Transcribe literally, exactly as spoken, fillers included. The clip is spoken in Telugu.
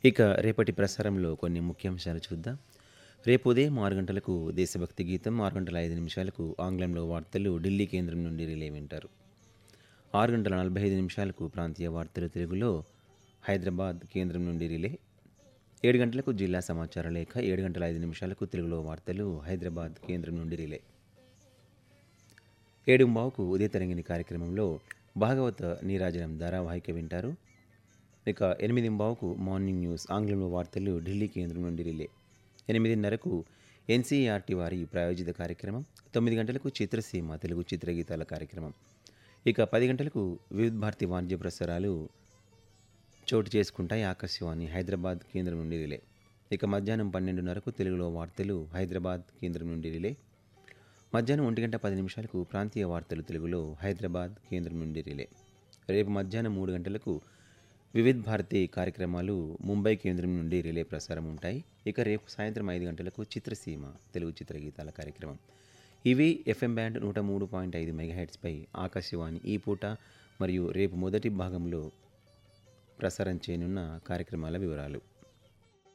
ఇక రేపటి ప్రసారంలో కొన్ని ముఖ్యాంశాలు చూద్దాం. రేపు ఉదయం ఆరు గంటలకు దేశభక్తి గీతం, ఆరు గంటల ఐదు నిమిషాలకు ఆంగ్లంలో వార్తలు ఢిల్లీ కేంద్రం నుండి రిలే వింటారు. ఆరు గంటల నలభై ఐదు నిమిషాలకు ప్రాంతీయ వార్తలు తెలుగులో హైదరాబాద్ కేంద్రం నుండి రిలే. ఏడు గంటలకు జిల్లా సమాచార లేఖ, ఏడు గంటల ఐదు నిమిషాలకు తెలుగులో వార్తలు హైదరాబాద్ కేంద్రం నుండి రిలే. ఏడు బావుకు ఉదయ తరంగిణి కార్యక్రమంలో భాగవత నీరాజనం ధారావాహిక వింటారు. ఇక ఎనిమిది బావుకు మార్నింగ్ న్యూస్ ఆంగ్లంలో వార్తలు ఢిల్లీ కేంద్రం నుండి రిలే. ఎనిమిదిన్నరకు ఎన్సీఈఆర్టీ వారి ప్రాయోజిత కార్యక్రమం. తొమ్మిది గంటలకు చిత్రసీమ తెలుగు చిత్రగీతాల కార్యక్రమం. ఇక పది గంటలకు వివిధ భారతి వాణిజ్య ప్రసారాలు చోటు చేసుకుంటాయి ఆకాశవాణి హైదరాబాద్ కేంద్రం నుండి రిలే. ఇక మధ్యాహ్నం పన్నెండున్నరకు తెలుగులో వార్తలు హైదరాబాద్ కేంద్రం నుండి రిలే. మధ్యాహ్నం ఒంటి గంట పది నిమిషాలకు ప్రాంతీయ వార్తలు తెలుగులో హైదరాబాద్ కేంద్రం నుండి రిలే. రేపు మధ్యాహ్నం మూడు గంటలకు వివిధ భారతి కార్యక్రమాలు ముంబై కేంద్రం నుండి రిలే ప్రసారం ఉంటాయి. ఇక రేపు సాయంత్రం ఐదు గంటలకు చిత్రసీమ తెలుగు చిత్రగీతాల కార్యక్రమం. ఇవి ఎఫ్ఎం బ్యాండ్ నూట మూడు పాయింట్ ఐదు మెగాహెట్స్పై ఆకాశవాణి ఈ పూట మరియు రేపు మొదటి భాగంలో ప్రసారం చేయనున్న కార్యక్రమాల వివరాలు.